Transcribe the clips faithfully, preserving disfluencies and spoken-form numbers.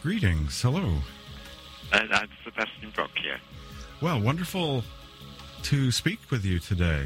Greetings. Hello. Uh, I'm Sebastian Brock here. Well, wonderful to speak with you today.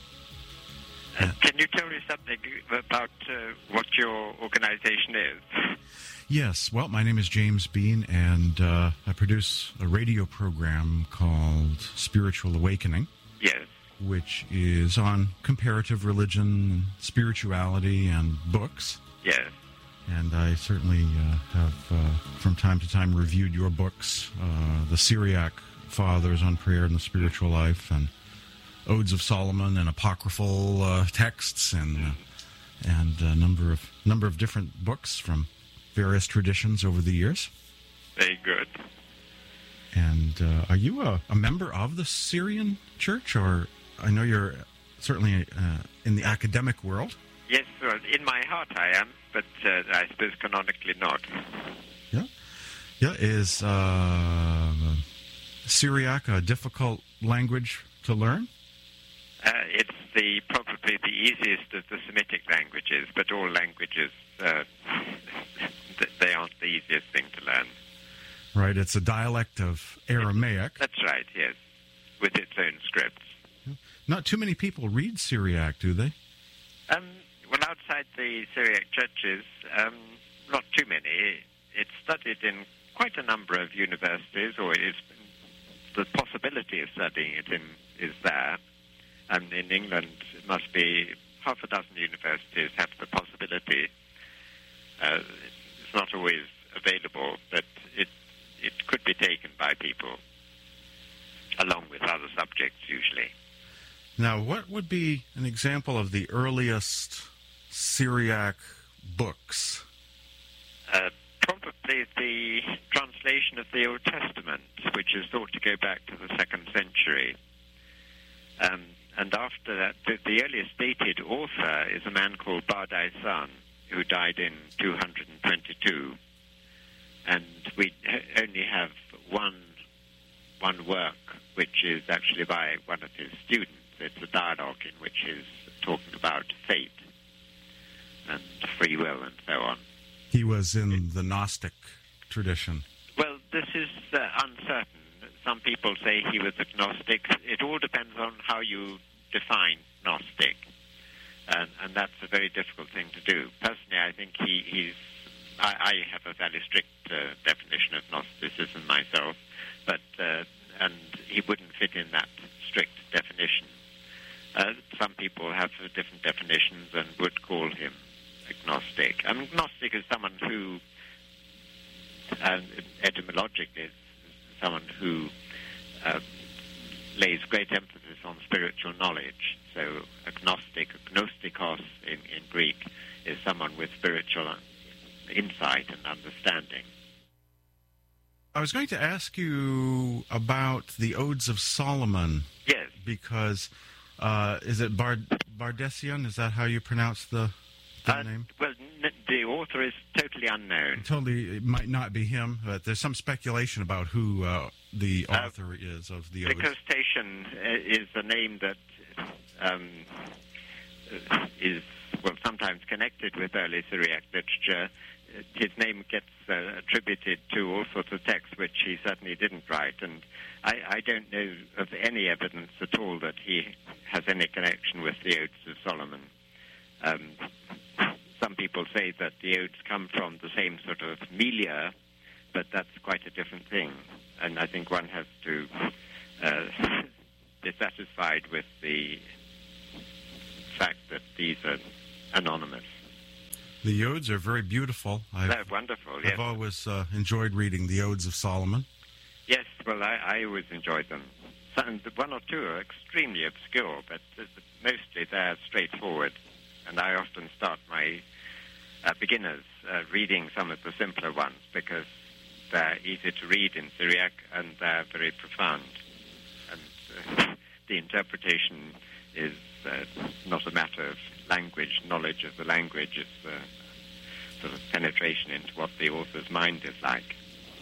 Uh, can you tell me something about uh, what your organization is? Yes. Well, my name is James Bean, and uh, I produce a radio program called Spiritual Awakening. Yes. Which is on comparative religion, spirituality, and books. Yes. And I certainly uh, have, uh, from time to time, reviewed your books, uh, the Syriac Fathers on Prayer and the Spiritual Life, and Odes of Solomon, and apocryphal uh, texts, and uh, and a number of number of different books from various traditions over the years. Very good. And uh, are you a, a member of the Syrian Church, or I know you're certainly uh, in the academic world? Yes, well, in my heart I am, but uh, I suppose canonically not. Yeah. Yeah, is uh, Syriac a difficult language to learn? Uh, it's the probably the easiest of the Semitic languages, but all languages, uh, they aren't the easiest thing to learn. Right, it's a dialect of Aramaic. That's right, yes, with its own scripts. Not too many people read Syriac, do they? Um, well, outside the Syriac churches, um, not too many. It's studied in quite a number of universities, or it is, the possibility of studying it in, is there. And in England, it must be half a dozen universities have the possibility. Uh, it's not always available, but it it could be taken by people, along with other subjects usually. Now, what would be an example of the earliest Syriac books? Uh, probably the translation of the Old Testament, which is thought to go back to the second century. Um, and after that, the, the earliest dated author is a man called Bardai San, who died in two hundred twenty-two. And we only have one one work, which is actually by one of his students. It's a dialogue in which he's talking about fate and free will and so on. He was in the Gnostic tradition. Well, this is uh, uncertain. Some people say he was agnostic. It all depends on how you define Gnostic, and, and that's a very difficult thing to do. Personally, I think he, he's... I, I have a fairly strict uh, definition of Gnosticism myself, but uh, and he wouldn't fit in that strict definition. Uh, some people have different definitions and would call him agnostic. I mean, agnostic is someone who, uh, etymologically, is someone who uh, lays great emphasis on spiritual knowledge. So agnostic, agnostikos in, in Greek, is someone with spiritual insight and understanding. I was going to ask you about the Odes of Solomon. Yes. Because, uh, is it Bard- Bardessian? Is that how you pronounce the, the uh, name? Well, n- the author is totally unknown. Totally, it might not be him, but there's some speculation about who uh, the author uh, is of the Odes. Precostation is a name that um, is, well, sometimes connected with early Syriac literature. His name gets uh, attributed to all sorts of texts which he certainly didn't write, and I, I don't know of any evidence at all that he has any connection with the Odes of Solomon. Um, some people say that the Odes come from the same sort of milieu, but that's quite a different thing, and I think one has to uh, be satisfied with the fact that these are anonymous. The Odes are very beautiful. I've, They're wonderful, yes. I've always uh, enjoyed reading the Odes of Solomon. Yes, well, I, I always enjoyed them. Some, one or two are extremely obscure, but mostly they're straightforward. And I often start my uh, beginners uh, reading some of the simpler ones because they're easy to read in Syriac and they're very profound. And uh, the interpretation is uh, not a matter of language, knowledge of the language. It's uh, sort of penetration into what the author's mind is like.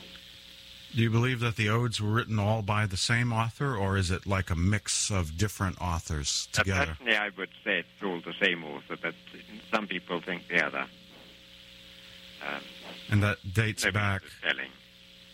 Do you believe that the Odes were written all by the same author, or is it like a mix of different authors together? Uh, personally, I would say it's all the same author, but some people think the other. Um, and that dates back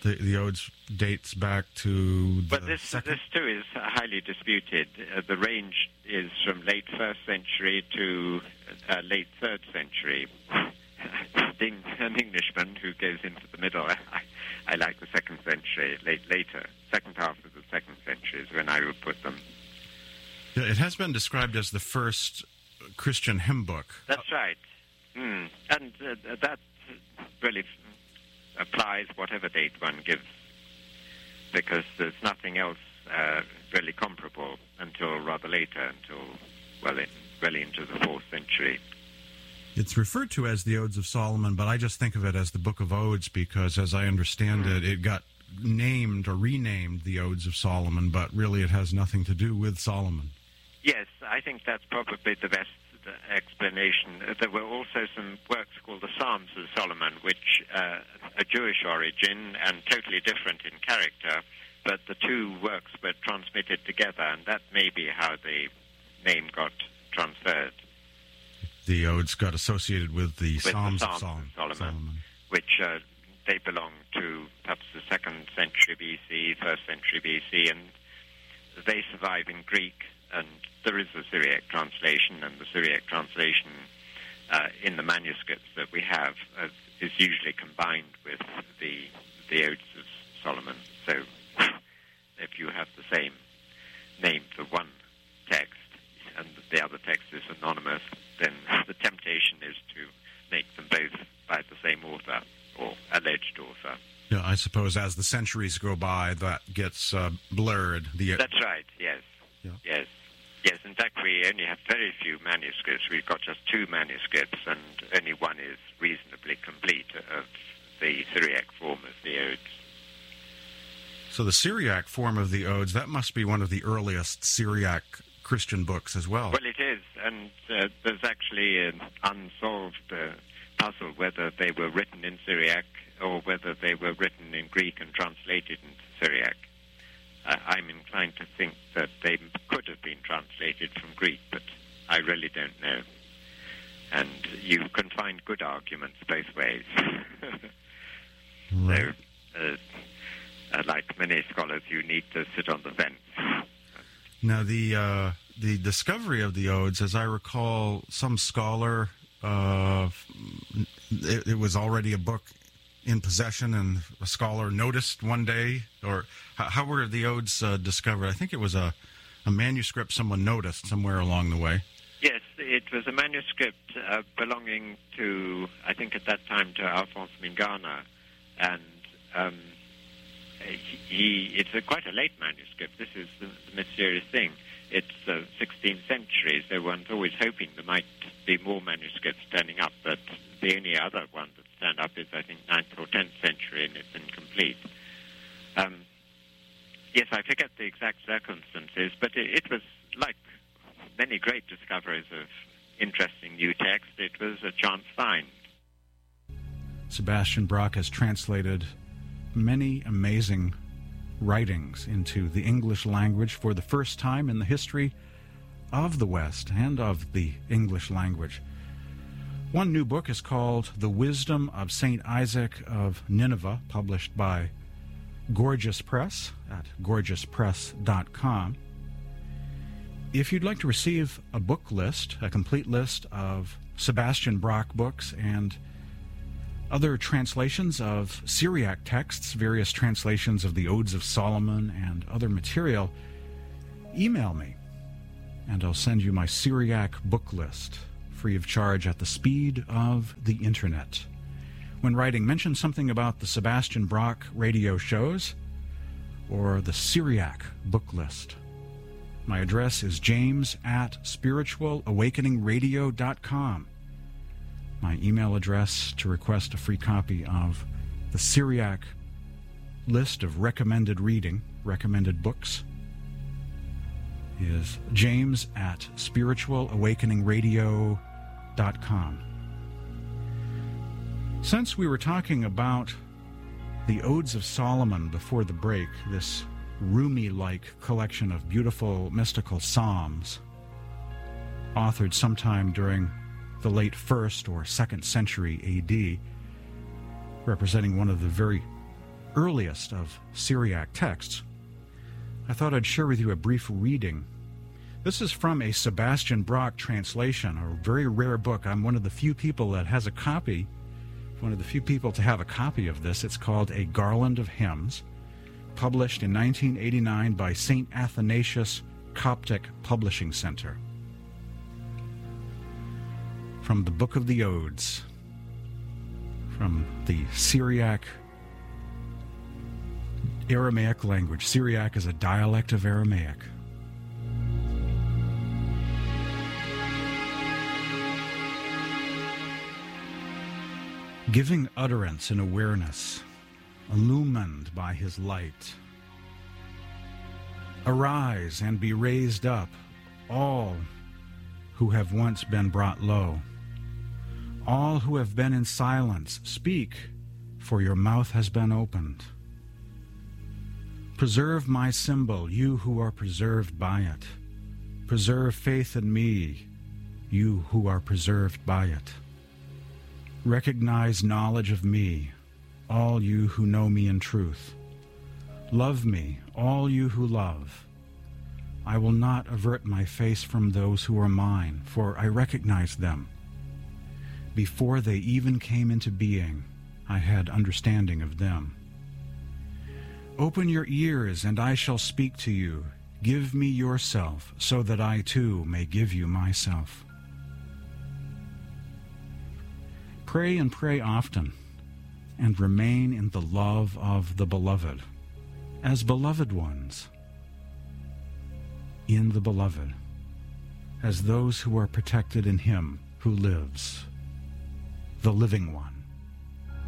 the, the Odes dates back to the But this, second... this too is highly disputed. Uh, the range is from late first century to uh, late third century. Being an Englishman who goes into the middle, I, I like the second century, late later. Second half of the second century is when I would put them. It has been described as the first Christian hymn book. That's right. Mm. And uh, that really applies whatever date one gives, because there's nothing else uh, really comparable until rather later, until, well, in, really into the fourth century. It's referred to as the Odes of Solomon, but I just think of it as the Book of Odes because, as I understand mm. it, it got named or renamed the Odes of Solomon, but really it has nothing to do with Solomon. Yes, I think that's probably the best explanation. There were also some works called the Psalms of Solomon, which uh, are Jewish origin and totally different in character, but the two works were transmitted together, and that may be how the name got transferred. The Odes got associated with the, with Psalms, the Psalms of Solomon, Solomon, Solomon. which uh, they belong to perhaps the second century B C, first century B C, and they survive in Greek. And there is a Syriac translation, and the Syriac translation uh, in the manuscripts that we have uh, is usually combined with the the Odes of Solomon. So if you have the same name for one text and the other text is anonymous, then the temptation is to make them both by the same author or alleged author. Yeah, I suppose as the centuries go by, that gets uh, blurred. The That's right, yes. Yeah. Yes. Yes, in fact, we only have very few manuscripts. We've got just two manuscripts, and only one is reasonably complete of the Syriac form of the Odes. So the Syriac form of the Odes, that must be one of the earliest Syriac Christian books as well. Well, it is, and uh, there's actually an unsolved uh, puzzle whether they were written in Syriac or whether they were written in Greek and translated into Syriac. Uh, I'm inclined to think that they could have been translated from Greek, but I really don't know. And you can find good arguments both ways. Right. So, uh, uh, like many scholars, you need to sit on the fence. Now, the uh, the discovery of the Odes, as I recall, some scholar, uh, it, it was already a book in possession, and a scholar noticed one day, or how, how were the Odes uh, discovered? I think it was a, a manuscript someone noticed somewhere along the way. Yes, it was a manuscript uh, belonging to, I think at that time, to Alphonse Mingana, and um, he, it's a, quite a late manuscript. This is the, the mysterious thing. It's uh, sixteenth century, so one's always hoping there might be more manuscripts turning up, but the only other one that stand up is, I think, ninth or tenth century, and it's incomplete. Um, yes, I forget the exact circumstances, but it, it was like many great discoveries of interesting new text. It was a chance find. Sebastian Brock has translated many amazing writings into the English language for the first time in the history of the West and of the English language. One new book is called The Wisdom of Saint Isaac of Nineveh, published by Gorgeous Press at gorgeous press dot com. If you'd like to receive a book list, a complete list of Sebastian Brock books and other translations of Syriac texts, various translations of the Odes of Solomon and other material, email me, and I'll send you my Syriac book list, free of charge at the speed of the Internet. When writing, mention something about the Sebastian Brock radio shows or the Syriac book list. My address is james at spiritual awakening radio dot com. My email address to request a free copy of the Syriac list of recommended reading, recommended books, is james at spiritual awakening radio dot com. Since we were talking about the Odes of Solomon before the break, this Rumi-like collection of beautiful mystical psalms, authored sometime during the late first or second century A D, representing one of the very earliest of Syriac texts, I thought I'd share with you a brief reading. This is from a Sebastian Brock translation, a very rare book. I'm one of the few people that has a copy, one of the few people to have a copy of this. It's called A Garland of Hymns, published in nineteen eighty-nine by Saint Athanasius Coptic Publishing Center. From the Book of the Odes, from the Syriac Aramaic language. Syriac is a dialect of Aramaic. Giving utterance in awareness, illumined by his light. Arise and be raised up, all who have once been brought low. All who have been in silence, speak, for your mouth has been opened. Preserve my symbol, you who are preserved by it. Preserve faith in me, you who are preserved by it. Recognize knowledge of me, all you who know me in truth. Love me, all you who love. I will not avert my face from those who are mine, for I recognize them. Before they even came into being, I had understanding of them. Open your ears, and I shall speak to you. Give me yourself, so that I too may give you myself. Pray and pray often, and remain in the love of the beloved, as beloved ones, in the beloved, as those who are protected in him who lives, the living one.